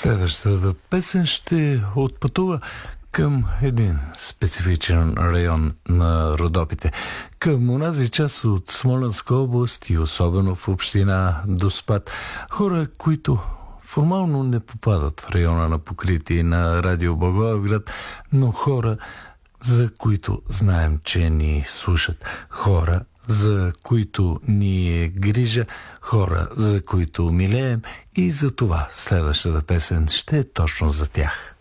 Следващата песен ще отпътува към един специфичен район на Родопите, към онази част от Смолянска област и особено в община Доспат. Хора, които формално не попадат в района на покритие на Радио Благоевград, но хора, за които знаем, че ни слушат. Хора, за които ни е грижа, хора, за които милеем, и за това следващата песен ще е точно за тях.